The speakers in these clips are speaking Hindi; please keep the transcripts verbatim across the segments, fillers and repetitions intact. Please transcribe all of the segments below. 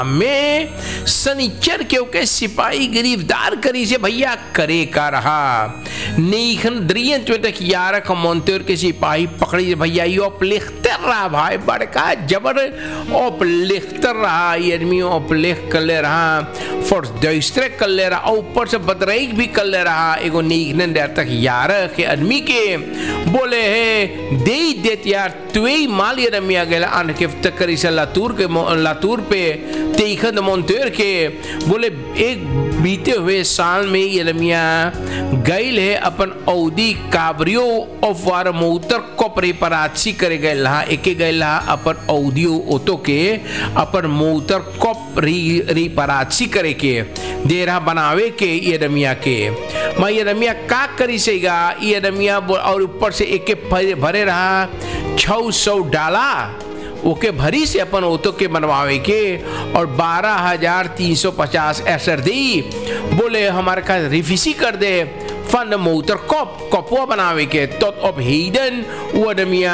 में सनीचर के ओके सिपाही गिरफ्तार करी से भैया करे का रहा नीखन द्रियन जो तक यार का मोंतेर के सिपाही पकड़ी से भैया ये अपलिखतर रहा भाई बड़का जबर अपलिखतर रहा ये आदमी अपलिख कर ले रहा फर्स दूसरे कर ले रहा और ऊपर से बदराइक भी कर ले रहा एगो नीखन देर तक यार के आदमी के बोले है दे देत यार तुई माल ये रमिया गया आन के तकरी से लातूर के लातूर पे तेखन मोंतेर के बोले एक बीते हुए साल में ये रमिया गैल है अपन औदी काबरियो ऑफ वार मोतर कोपरे पराची करे गए लहा एके गए लहा अपन औदियो ओतो के अपन मोतर कोप री री पराची करे के देरा बनावे के ये रमिया के मैं ये रमिया का करी सेगा ये रमिया और ऊपर से एके भरे रहा छह सौ डाला ओके भरी से अपन ओतो के बनवावे के और बारह हजार तीन सौ पचास ऐसर दी बोले हमारे का रिफिसी कर दे फन मोटर कप कपवा बनावे के तो अब हेडन वो दमिया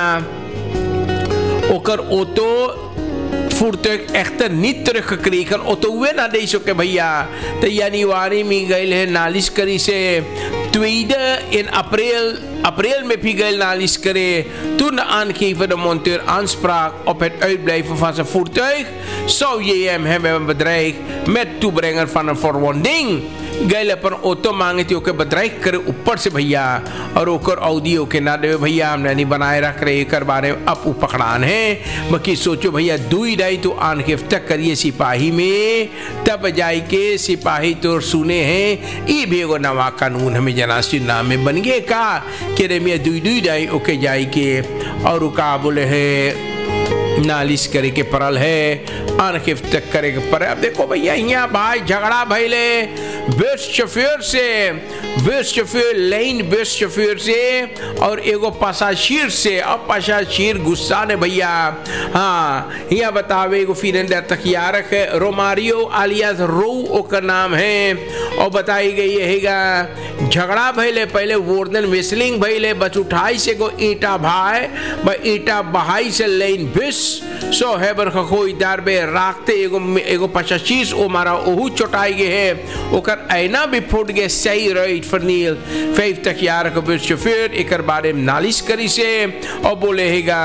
ओकर ओतो फुर्तक एख्तर नित तरह क्रीकर ओतो वे ना दे सके भैया तो यानी वारी में गए है नालिश करी से tweede in april, april met Pigel nalis करे toen de aangever de monteur aanspraak op het uitblijven van zijn voertuig, zou J M hem bedreigd met toebrengen van een verwonding. गए पर ऑटो मांगे थे ओके बदराई करे ऊपर से भैया और ओकर ऑडियो के ना दे भैया हमने नहीं बनाए रख रहे कर बारे अब पकड़ान है बाकी सोचो भैया दुई डाई तो आन के तक करिए सिपाही में तब जाए के सिपाही तो सुने हैं ये भी एगो नवा कानून हमें जनासी नाम में बन गए का कि रे मियाँ दुई दुई डाई ओके जाए के और का बोले है नालिश करे के परल है आन के तक करे के पर अब देखो भैया यहाँ भाई झगड़ा भैले बेस्ट शफीर से best Shafeer line best Shafeer से और एगो पासाशीर से अब पासाशीर गुस्सा ने भैया हाँ यहाँ बतावे एगो फिरेंडर तकियारक है रोमारियो आलियास रो ओकर नाम है और बताई गई हैगा झगड़ा भैले पहले वोर्डन विस्लिंग भैले बस उठाई से गो ईटा भाई ब ईटा बहाई से लाइन बिस सो है बर कोई दार बे राखते एगो एगो पचासीस ओ मारा ओहू चोटाई गए है ओकर ऐना भी फूट गए सही राइट फरनील फेफ तक यार को बिस शफीर एकर बारे में नालिश करी से और बोले हैगा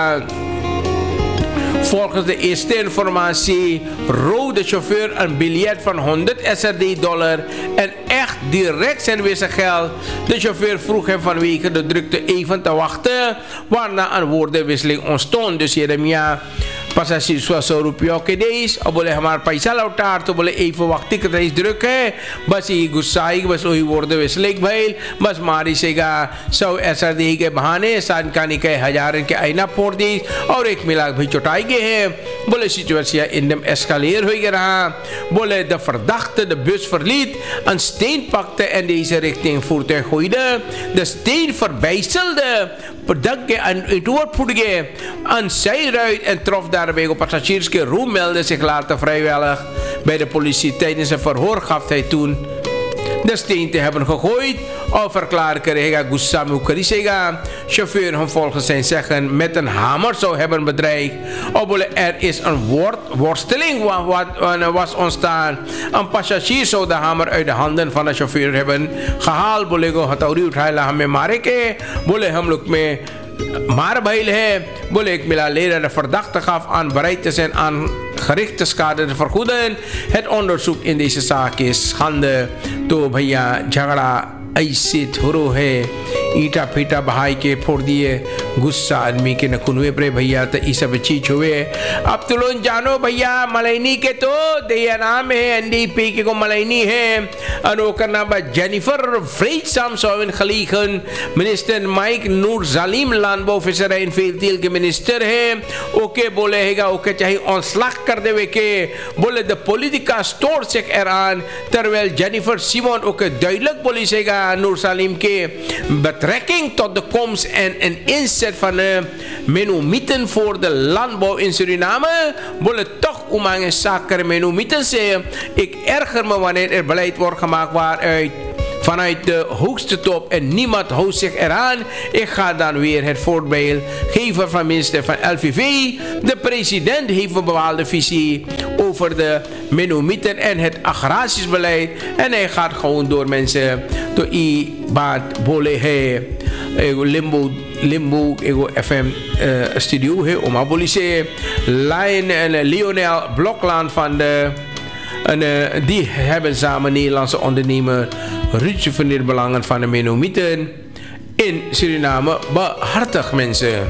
Volgens de eerste informatie rood de chauffeur een biljet van honderd S R D dollar en echt direct zijn weer zijn geld. De chauffeur vroeg hem vanwege de drukte even te wachten, waarna een woordenwisseling ontstond. Dus Jeremia passagier सौ रुपयों के देश और बोले हमारा पैसा लौटा तो बोले एक वक्त का देश druk है बस ये गुस्सा आई बस वही वोर्ड विस्लिक भाई बस मारी सेगा सौ ऐसा दी के बहाने सानकानी के हजार के आईना फोड़ दी और एक मिलाक भी चुटाई गए हैं बोले सिचुएशन इनम एस्कaleer हो गया बोले de verdachte de bus verliet een steen pakte en deze richting voertuig gooide de steen verbijstelde bedankte en het woord voerde een zijruit en trof daarbij op passagiers के roem meldde zich later vrijwillig bij de politie tijdens een verhoor gaf hij toen de steen te hebben gegooid of verklaard krijgen गुस्सा में करेगा chauffeur हम volgens zijn zeggen met een hamer zou hebben bedreigd of बोले er is een woord worsteling wat was ontstaan een passagier zou de hamer uit de handen van de chauffeur hebben gehaald बोले को हथौड़ी उठाया हमें मारे के बोले हम लोग में maar भइल है बोले एक मिला ले de verdachte gaf aan bereid te zijn aan gerichte schade te vergoeden. Het onderzoek in deze zaak is schande. तो भैया झगड़ा ऐसे थोरो है ईटा फीटा बहाई के फोड़ दिए गुस्सा आदमी के नकुनवे पर भैया तो ये सब चीज हुए अब तो लोग जानो भैया मलैनी के तो दिया नाम है एनडीपी के को मलैनी है अनोकर नाम Jennifer vreedzaam zou in gelegen minister mic नूर जालिम landbouw visserij en veeteelt के मिनिस्टर है ओके बोले हैगा ओके चाहे ontslag कर देवे के बोले de politica stoort zich eraan terwijl Jennifer Simon okay duidelijk बोली हैगा नूर सालिम के betrekking tot de komst en een inzet van de Mennonieten voor de landbouw in Suriname willen toch omhangen zaken Mennonieten zeggen. Ik erger me wanneer er beleid wordt gemaakt waaruit vanuit de hoogste top en niemand houdt zich eraan. Ik ga dan weer het voorbeeld geven van minister van L V V. De president heeft een bepaalde visie over de Mennonieten en het agrarisch beleid. En hij gaat gewoon door mensen. To i baat bole he limbo limbo ego F M uh, studio he om abolise Line en Lionel Blokland van de en uh, die hebben samen Nederlandse ondernemer Ruudje van de Belangen van de Mennonieten in Suriname behartigd mensen.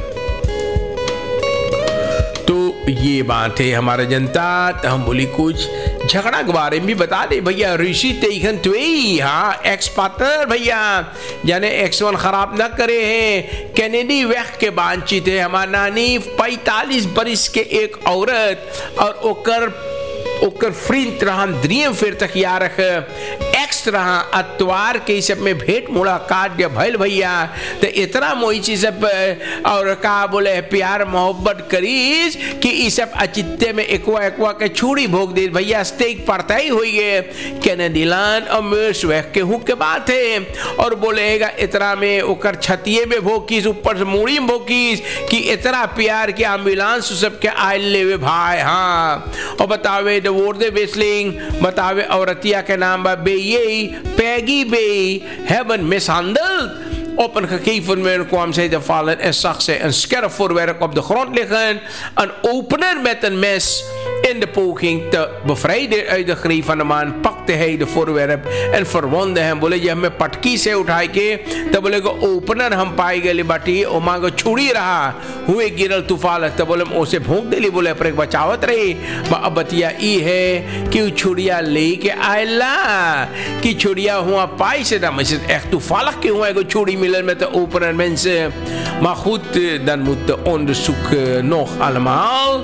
तो ये बात है हमारा जनता हम बोली कुछ झगड़ा के बारे में भी बता दे भैया ऋषि तेखन तुई हाँ एक्स पार्टनर भैया यानी एक्स वन खराब न करे हैं कैनेडी वैक के बातचीत है हमारा नानी पैंतालीस बरिस के एक औरत और ओकर ओकर फ्रिंट रहा द्रियम फिर तक यार एक्स रहा अतवार के सब में भेंट मुलाकात या भैल भैया तो इतना मोई चीज और का बोले प्यार मोहब्बत करीज कि इस सब अचित्ते में एकवा एकवा के छुरी भोग दे भैया स्टेक पड़ता ही हुई है कैनेडिलान और मेर्स वह के हु के बात है और बोलेगा इतना में ओकर छतिये में भोकीस ऊपर से मुड़ी में भोकीस कि इतना प्यार के एम्बुलेंस सब के आयल लेवे भाई हाँ और बतावे वोर्दे बेसलिंग बतावे औरतिया के नाम बा बेये पैगी बे hebben mishandeld op een gegeven moment kwam zij te vallen en zag zij een scherp voorwerp op de grond liggen. Een opener met een mes in de poging te bevrijden uit de greep van de man pakte hij de voorwerp en verwondde hem. बोले जब मैं पटकी से उठाई के तब बोले को ओपनर हम पाई गए बाटी ओ मांगो छुड़ी रहा हुए गिरल तूफान तब बोले उसे भोंक दिली बोले पर एक बचावत रही अब बतिया ई है कि छुड़िया लेके आयला कि छुड़िया हुआ पाई से ना मैं एक तूफान के हुआ को छुड़ी middel met de openen mensen. Maar goed, dan moet de onderzoek uh, nog allemaal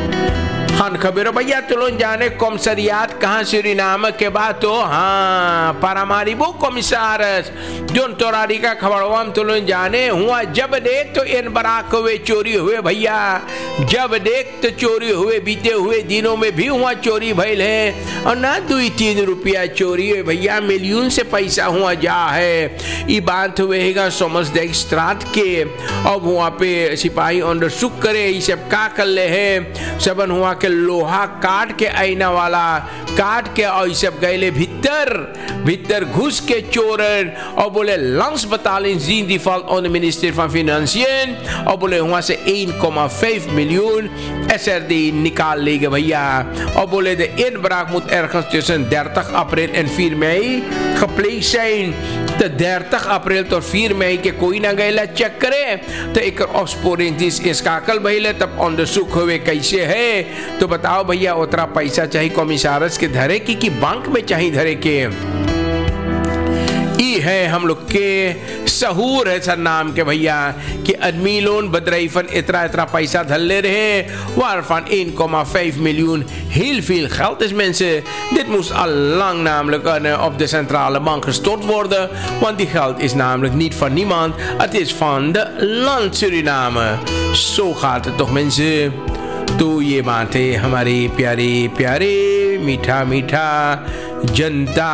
gaan gebeuren. भैया तुलन जाने कॉमसरियात कहाँ सूरीनाम के बाद तो हाँ पारामारिबो कॉमिसारस जोन तोरारी का खबरवाम तुलन जाने हुआ जब देख तो इन बराक हुए चोरी हुए भैया जब देख तो चोरी हुए बीते हुए दिनों में भी हुआ चोरी भइल है और ना दुई तीन रुपया चोरी हुए भैया मिलियन से पैसा हुआ जा है ये बात हुएगा समझ देख स्त्रात के अब वहाँ पे सिपाही अंडरसुक करे ये सब का कर ले है सबन हुआ के लोहा काट के आईना वाला काट के और सब गए भीतर भीतर घुस के चोरन और बोले langs betaling zien die valt onder ministerie van Financiën और बोले वहाँ से één komma vijf miljoen S R D निकाल लेंगे भैया और बोले de inbraak moet ergens tussen dertig april en vier mei gepleegd zijn de dertig april tot vier mei के कोई ना गए चेक करे तो एक opsporing दिस इंस्काकल भइले तब onderzoek हुए कैसे है तो बताओ भैया उतना पैसा चाहिए कॉमिसारस के धरे की कि बैंक में चाहिए धरे के ई है हम लोग के सहूर है सर नाम के भैया कि आदमी लोन bedrijven इतना इतना पैसा धर ले रहे waarvan één komma vijf miljoen heel veel geld is mensen dit moest al lang namelijk op de centrale bank gestort worden want die geld is namelijk niet van niemand het is van de land Suriname zo gaat het toch mensen तो ये बात है हमारे प्यारे प्यारे मीठा मीठा जनता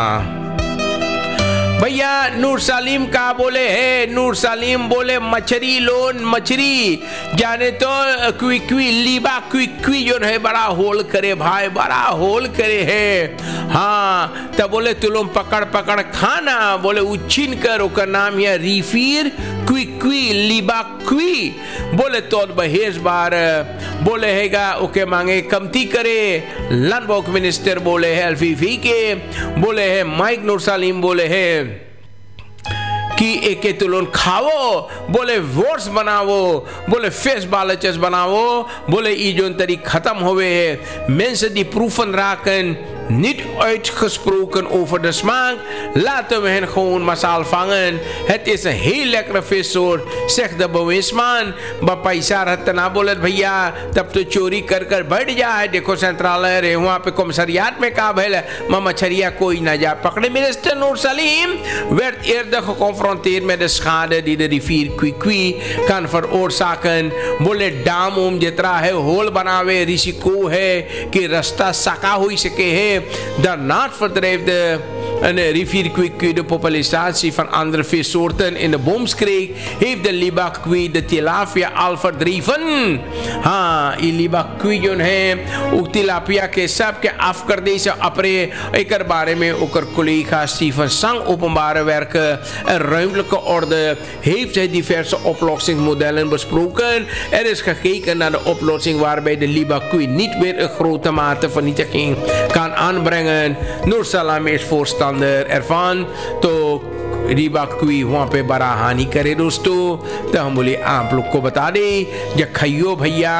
भैया नूर सालिम का बोले है नूर सालिम बोले मछली लोन मछली जाने तो क्वी क्वी लीबा क्वी क्वी जो है बड़ा होल करे भाई बड़ा होल करे है हाँ तब बोले तुम पकड़ पकड़ खाना बोले उछीन कर उसका नाम है रिफीर क्वी क्वी लीबा क्वी बोले तो बहेज बार बोले हैगा ओके मांगे कमती करे लनबोक मिनिस्टर बोले है अल्फीफी के बोले है माइक नूर सालिम बोले है कि एक तुलन खाओ बोले वोट्स बनाओ बोले फेस बालचस बनाओ बोले ई जोन तरी खत्म होवे है mensen die proeven raken niet uitgesproken over de smaak laten we hen gewoon massaal vangen het is een heel lekkere vissoort zegt de bewindsman maar पैसा रहता ना बोले भैया तब तो चोरी कर कर बढ़ जाए देखो सेंट्रल है वहाँ पे कॉमसरियात में का भैल maar मछरिया कोई ना जा पकड़े minister Noor Salim werd eerder geconfronteerd met de schade die de rivier Kwikwi kan veroorzaken बोले डाम उम जितना है होल बनावे रिसिको है कि रास्ता सका हुई सके है daarnaast verdrijft de een rivierkwik de populatie van andere vissoorten in de boomstreek heeft de libacui de tilapia al verdreven. Ha, in libacui जो है उक tilapia के सब के afker deze apre ik er bare mee ook er collega Steven Sang openbare werken en ruimtelijke orde heeft hij diverse oplossingsmodellen besproken. Er is gekeken naar de oplossing waarbij de libacui niet weer een grote mate vernietiging kan aanbrengen. Nur Salam is voorstander ervan. तो libacui वहाँ पे बड़ा हानि करे दोस्तों तो हम बोले आप लोग को बता दें जब खाइयो भैया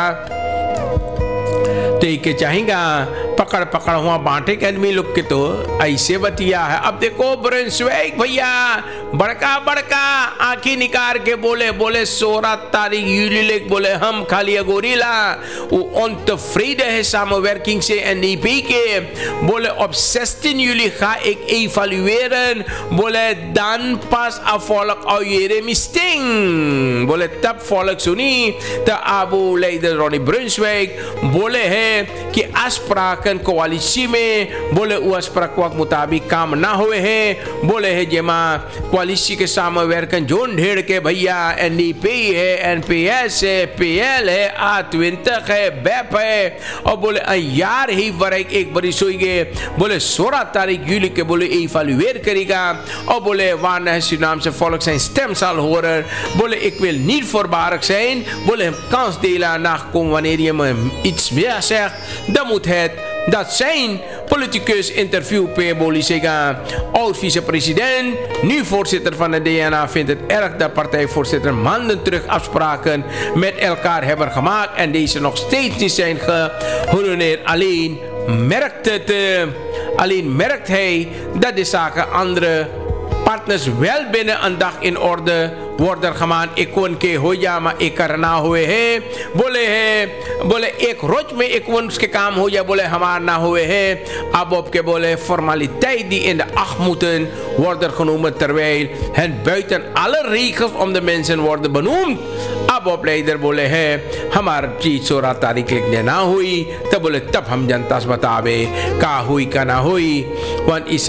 तो ये चाहेगा पकड़ पकड़ हुआ बांटे के आदमी लोग के तो ऐसे बतिया है। अब देखो ब्रुंसविक भैया बड़का बड़का आंखें निकाल के बोले बोले सोलह तारीख यूली लेक बोले हम खाली गोरीला वो ontevreden samenwerking से N D P के बोले op zestien juli ga ik evalueren बोले dan pas afvolg auyere misting बोले तब volg सुनी तो abu leider Ronnie Brunswijk बोले है कि afspraak कोaliसी में बोले वो अस्परक मुताबिक काम ना हुए हैं बोले है जेमा कोaliसी के सामने werken जोन ढेर के भैया N D P है N P S है P L है A twintig है B E P है और बोले यार ही वर्क एक बड़ी सोई गए बोले सोलह तारीख juli के बोले evalueer करेगा और बोले वान है Surinaamse volk zijn stem zal horen बोले ik wil niet voorbarig zijn बोले hem kans delen nakomen wanneer je me iets meer zegt dan moet het dat zijn politicus interview per Bolisega, oud vicepresident, nu voorzitter van de D N A, vindt het erg dat partijvoorzitter maanden terug afspraken met elkaar hebben gemaakt en deze nog steeds niet zijn gehonoreerd. Alleen merkt het, uh, alleen merkt hij dat de zaken andere partners wel binnen een dag in orde worden gemaakt. Ik kon ke hoja maar ik करना हुए है बोले है बोले एक रोज में एक वंश के काम हो जाए बोले हमार ना हुए है अब op के बोले formaliteit die in de acht moeten worden genomen terwijl het buiten alle regels om de mensen worden benoemd अब op leider बोले है हमार चीज सोलह तारीख लिख देना हुई तब बोले तब हम जनता से बतावे का हुई का ना हुई want is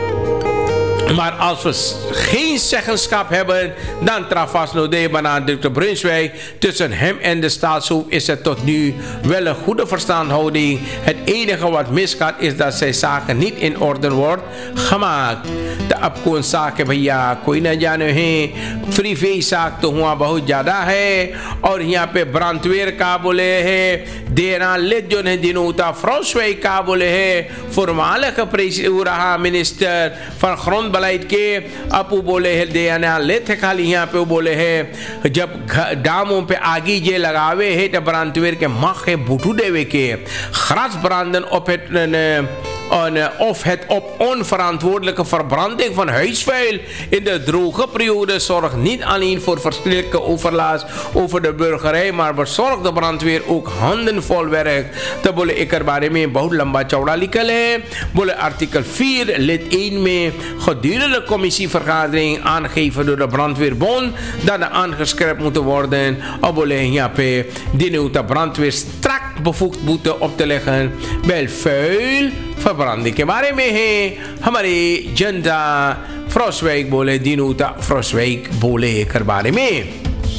Maar als we geen zeggenschap hebben, dan trafas no de benadrukte Brunswijk. Tussen hem en de staatshoofd is het tot nu wel een goede verstandhouding. Het enige wat misgaat is dat zijn zaken niet in orde worden gemaakt. De आपको zaken भैया कोई न जाने हैं फ्री साक तो हुआ बहुत ज़्यादा है और यहाँ पे ब्रांडवेयर का बोले है देना ले जो ने दिनोता फ्रांसवेक का बोले है voormalige president रहा मिनिस्टर van grondbeleid के अपू बोले है देना ले थे खाली यहाँ पे बोले है जब डामों पे आगी जे लगावे है तो ब्रांडवेयर के मख है बुटू देवे के खराज Brandon ओपेट En, uh, of het op onverantwoordelijke verbranding van huisvuil in de droge periode zorgt niet alleen voor verschrikkelijke overlast over de burgerij, maar bezorgt de brandweer ook handenvol werk. तो बोले एक बारे में बहुत लंबा चौड़ा लिखल है बोले आर्टिकल vier lid één में gedurende commissievergadering aangegeven door de brandweerbond dat er aangescherpt moeten worden. और बोले यहाँ पे दिनों de brandweer strak bevoegd moeten op te leggen bij vuil verbranding के बारे में है हमारे जनता फ्रॉस्टवेक बोले दिनोता फ्रॉस्टवेक बोले कर बारे में।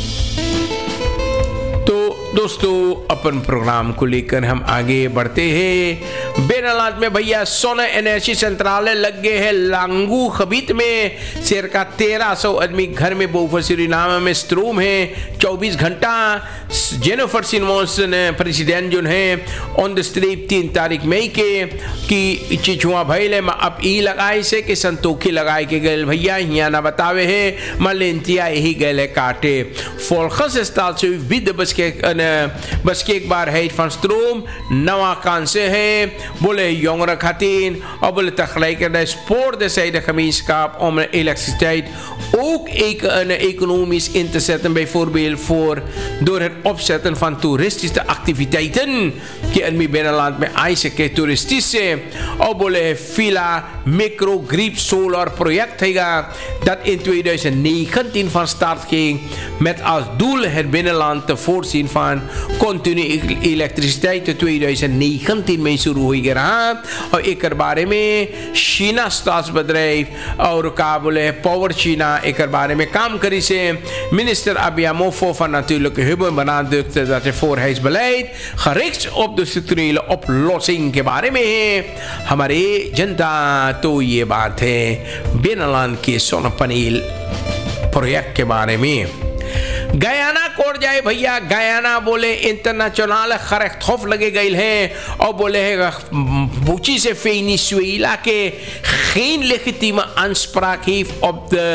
तो दोस्तों अपन प्रोग्राम को लेकर हम आगे बढ़ते हैं। बेनालात में भैया सोना एनर्जी सेंट्रल लग गए हैं लांगू खबीत में शेर का तेरह सौ आदमी घर में बोफर सूरीनाम में स्ट्रोम है चौबीस घंटा जेनिफर सिमोन्सन प्रेसिडेंट जो है ऑन द स्ट्रीप तीन तारीख मई के कि चिचुआ भैले में अब ई लगाए से कि संतोखी लगाए के गए भैया यहाँ ना बतावे है मलेंतिया यही गए काटे फोलखस स्टाल से विद बस के बस के एक बार है van stroom नवा kansen है बोले jongeren खातीन और बोले tegelijkertijd spoort de zijde gemeenschap om de elektriciteit ook een economisch in te zetten, bijvoorbeeld voor door het opzetten van toeristische activiteiten die in mijn binnenland met eisen toeristische of bolle villa microgrid solar project hega dat in twintig negentien van start ging met als doel het binnenland te voorzien van wan continue elektriciteit in tweeduizend negentien में शुरू हुई रहा और एक बारे में चीना staatsbedrijf और का बोले पावर चीना एक बारे में काम करी से minister Abiamofo van natuurlijke hulpbron benadrukte dat het voorheidsbeleid gericht op de structurele oplossing के बारे में है हमारे जनता तो ये बात है बेनलान के सोलर पैनल प्रोजेक्ट के बारे में गयाना कोड जाए भैया गयाना बोले इंटरनेशनल खरेख खौफ लगे गई है और बोले है बुची से वेनेजुela के geen legitieme aanspraak heeft op de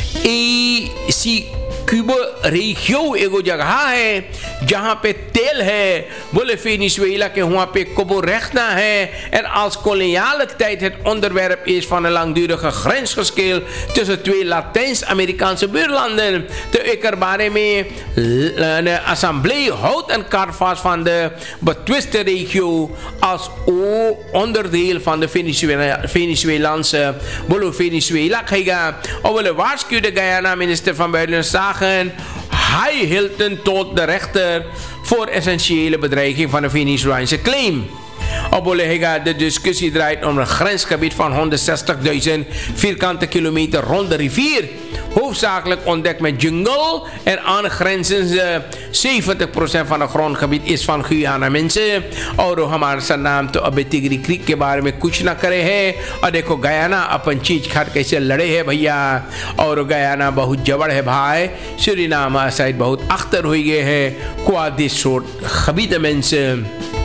E C Cuba रेगियो एगो जगह है जहाँ पे तेल है बोले वेनेजुela के वहाँ पे कोबो rechten है en als koloniale tijd het onderwerp is van een langdurige grensgeschil tussen twee Latijns-Amerikaanse buurlanden te ik बारे में een assemblee houdt een kaart vast van de betwiste regio als onderdeel van de Venezuela, Venezuelaanse bolle Venezuela krijgen of willen waarschuwen Guyana minister van Buitenlandse Zaken hij hield ten tot de rechter voor essentiële bedreiging van de Venezolaanse claim. Obolega, de discussie draait om een grensgebied van honderdzestigduizend vierkante kilometer rond de rivier. Hoofdzakelijk ontdekt met jungle en aangrenzende zeventig procent van het grondgebied is van Guyana mensen. और हमारे नाम तो अभी तिगरी क्रिक के बारे में कुछ ना करे है और देखो गयाना अपन चीज खाट कैसे लड़े है भैया और गयाना बहुत जबड़ है भाई सूरीनाम साइड बहुत अख्तर हुई गए है क्वादिस रोड खबीद mensen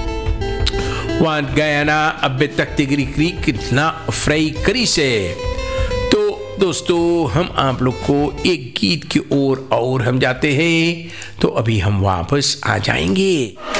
want गयाना अभी तक तिगरी क्रिक कितना फ्राई करी से दोस्तों हम आप लोग को एक गीत की ओर और हम जाते हैं तो अभी हम वापस आ जाएंगे।